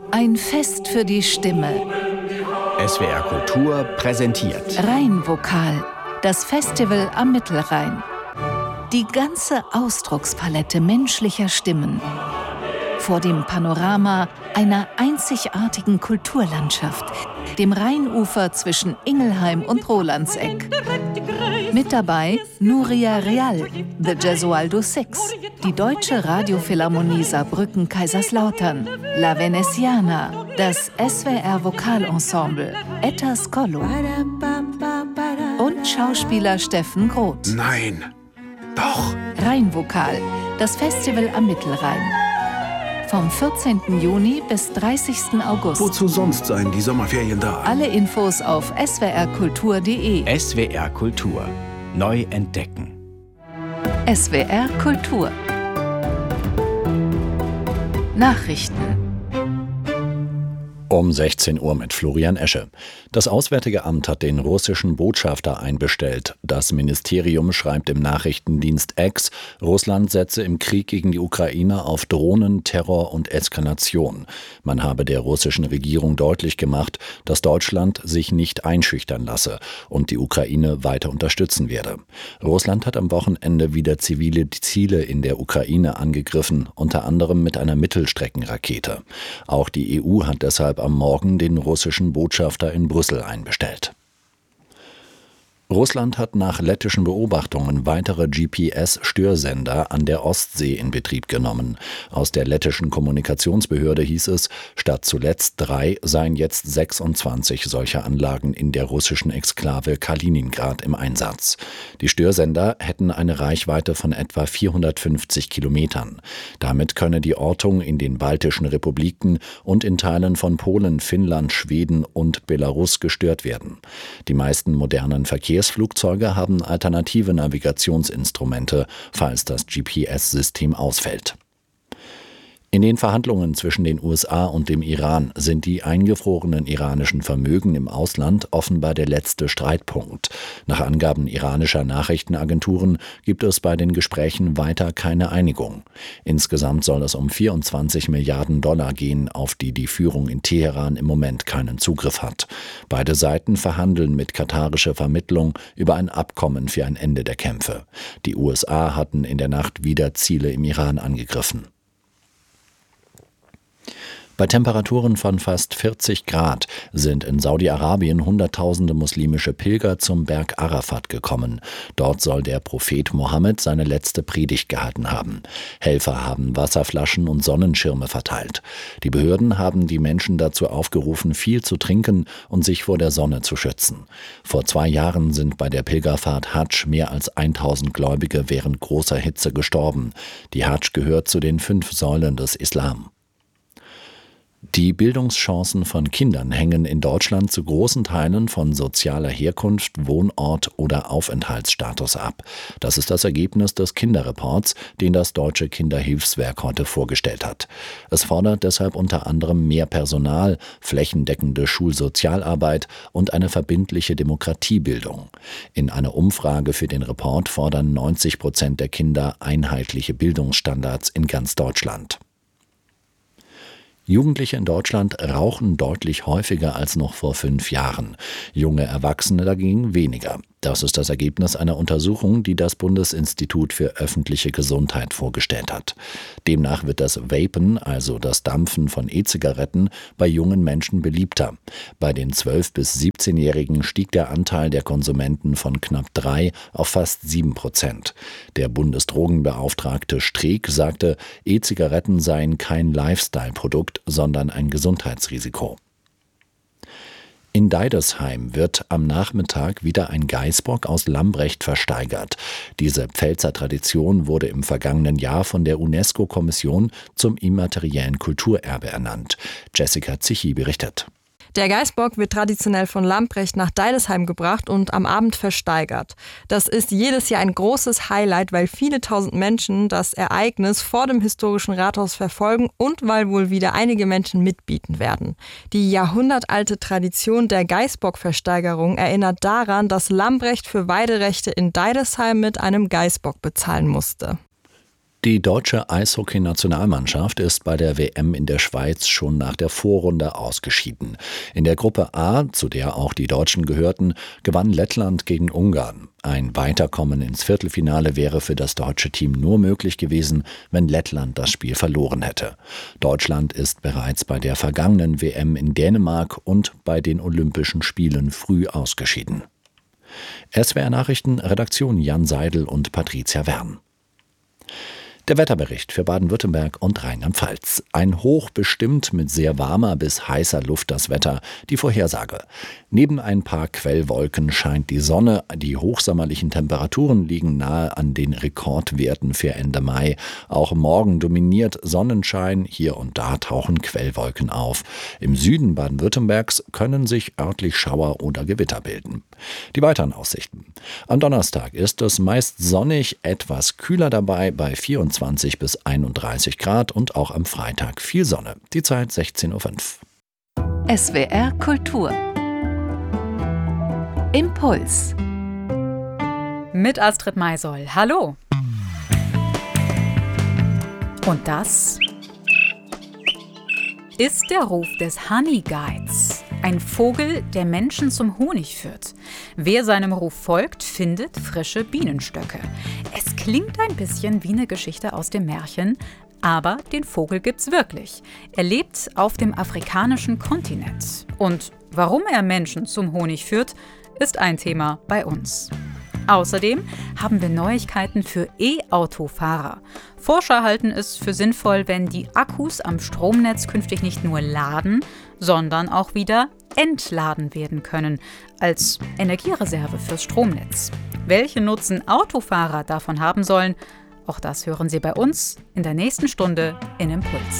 Ein Fest für die Stimme. SWR Kultur präsentiert Rheinvokal, das Festival am Mittelrhein. Die ganze Ausdruckspalette menschlicher Stimmen. Vor dem Panorama einer einzigartigen Kulturlandschaft, dem Rheinufer zwischen Ingelheim und Rolandseck. Mit dabei Nuria Real, The Gesualdo Six, die Deutsche Radiophilharmonie Saarbrücken-Kaiserslautern, La Veneziana, das SWR Vokalensemble, Etta Skollo und Schauspieler Steffen Groth. Nein, doch! Rheinvokal, das Festival am Mittelrhein. Vom 14. Juni bis 30. August. Wozu sonst seien die Sommerferien da? Alle Infos auf swrkultur.de. SWR Kultur. Neu entdecken. SWR Kultur. Nachrichten. Um 16 Uhr mit Florian Esche. Das Auswärtige Amt hat den russischen Botschafter einbestellt. Das Ministerium schreibt im Nachrichtendienst X, Russland setze im Krieg gegen die Ukraine auf Drohnen, Terror und Eskalation. Man habe der russischen Regierung deutlich gemacht, dass Deutschland sich nicht einschüchtern lasse und die Ukraine weiter unterstützen werde. Russland hat am Wochenende wieder zivile Ziele in der Ukraine angegriffen, unter anderem mit einer Mittelstreckenrakete. Auch die EU hat deshalb am Morgen den russischen Botschafter in Brüssel einbestellt. Russland hat nach lettischen Beobachtungen weitere GPS-Störsender an der Ostsee in Betrieb genommen. Aus der lettischen Kommunikationsbehörde hieß es, statt zuletzt 3 seien jetzt 26 solcher Anlagen in der russischen Exklave Kaliningrad im Einsatz. Die Störsender hätten eine Reichweite von etwa 450 Kilometern. Damit könne die Ortung in den baltischen Republiken und in Teilen von Polen, Finnland, Schweden und Belarus gestört werden. Die meisten modernen Verkehrsflugzeuge haben alternative Navigationsinstrumente, falls das GPS-System ausfällt. In den Verhandlungen zwischen den USA und dem Iran sind die eingefrorenen iranischen Vermögen im Ausland offenbar der letzte Streitpunkt. Nach Angaben iranischer Nachrichtenagenturen gibt es bei den Gesprächen weiter keine Einigung. Insgesamt soll es um 24 Milliarden Dollar gehen, auf die die Führung in Teheran im Moment keinen Zugriff hat. Beide Seiten verhandeln mit katarischer Vermittlung über ein Abkommen für ein Ende der Kämpfe. Die USA hatten in der Nacht wieder Ziele im Iran angegriffen. Bei Temperaturen von fast 40 Grad sind in Saudi-Arabien Hunderttausende muslimische Pilger zum Berg Arafat gekommen. Dort soll der Prophet Mohammed seine letzte Predigt gehalten haben. Helfer haben Wasserflaschen und Sonnenschirme verteilt. Die Behörden haben die Menschen dazu aufgerufen, viel zu trinken und sich vor der Sonne zu schützen. Vor 2 Jahren sind bei der Pilgerfahrt Hadsch mehr als 1000 Gläubige während großer Hitze gestorben. Die Hadsch gehört zu den 5 Säulen des Islam. Die Bildungschancen von Kindern hängen in Deutschland zu großen Teilen von sozialer Herkunft, Wohnort oder Aufenthaltsstatus ab. Das ist das Ergebnis des Kinderreports, den das Deutsche Kinderhilfswerk heute vorgestellt hat. Es fordert deshalb unter anderem mehr Personal, flächendeckende Schulsozialarbeit und eine verbindliche Demokratiebildung. In einer Umfrage für den Report fordern 90% der Kinder einheitliche Bildungsstandards in ganz Deutschland. Jugendliche in Deutschland rauchen deutlich häufiger als noch vor 5 Jahren. Junge Erwachsene dagegen weniger. Das ist das Ergebnis einer Untersuchung, die das Bundesinstitut für öffentliche Gesundheit vorgestellt hat. Demnach wird das Vapen, also das Dampfen von E-Zigaretten, bei jungen Menschen beliebter. Bei den 12- bis 17-Jährigen stieg der Anteil der Konsumenten von knapp 3 auf fast 7%. Der Bundesdrogenbeauftragte Streeck sagte, E-Zigaretten seien kein Lifestyle-Produkt, sondern ein Gesundheitsrisiko. In Deidesheim wird am Nachmittag wieder ein Geißbock aus Lambrecht versteigert. Diese Pfälzer Tradition wurde im vergangenen Jahr von der UNESCO-Kommission zum immateriellen Kulturerbe ernannt. Jessica Zichy berichtet. Der Geißbock wird traditionell von Lambrecht nach Deidesheim gebracht und am Abend versteigert. Das ist jedes Jahr ein großes Highlight, weil viele tausend Menschen das Ereignis vor dem historischen Rathaus verfolgen und weil wohl wieder einige Menschen mitbieten werden. Die jahrhundertalte Tradition der Geißbock-Versteigerung erinnert daran, dass Lambrecht für Weiderechte in Deidesheim mit einem Geißbock bezahlen musste. Die deutsche Eishockey-Nationalmannschaft ist bei der WM in der Schweiz schon nach der Vorrunde ausgeschieden. In der Gruppe A, zu der auch die Deutschen gehörten, gewann Lettland gegen Ungarn. Ein Weiterkommen ins Viertelfinale wäre für das deutsche Team nur möglich gewesen, wenn Lettland das Spiel verloren hätte. Deutschland ist bereits bei der vergangenen WM in Dänemark und bei den Olympischen Spielen früh ausgeschieden. SWR Nachrichten, Redaktion Jan Seidel und Patricia Wern. Der Wetterbericht für Baden-Württemberg und Rheinland-Pfalz. Ein Hoch bestimmt mit sehr warmer bis heißer Luft das Wetter. Die Vorhersage. Neben ein paar Quellwolken scheint die Sonne. Die hochsommerlichen Temperaturen liegen nahe an den Rekordwerten für Ende Mai. Auch morgen dominiert Sonnenschein. Hier und da tauchen Quellwolken auf. Im Süden Baden-Württembergs können sich örtlich Schauer oder Gewitter bilden. Die weiteren Aussichten. Am Donnerstag ist es meist sonnig, etwas kühler dabei bei 24 bis 31 Grad und auch am Freitag viel Sonne. Die Zeit 16:05 Uhr. SWR Kultur. Impuls. Mit Astrid Maisoll. Hallo. Und das ist der Ruf des Honeygeids. Ein Vogel, der Menschen zum Honig führt. Wer seinem Ruf folgt, findet frische Bienenstöcke. Es klingt ein bisschen wie eine Geschichte aus dem Märchen, aber den Vogel gibt's wirklich. Er lebt auf dem afrikanischen Kontinent. Und warum er Menschen zum Honig führt, ist ein Thema bei uns. Außerdem haben wir Neuigkeiten für E-Autofahrer. Forscher halten es für sinnvoll, wenn die Akkus am Stromnetz künftig nicht nur laden, sondern auch wieder entladen werden können, als Energiereserve fürs Stromnetz. Welche Nutzen Autofahrer davon haben sollen, auch das hören Sie bei uns in der nächsten Stunde in Impuls.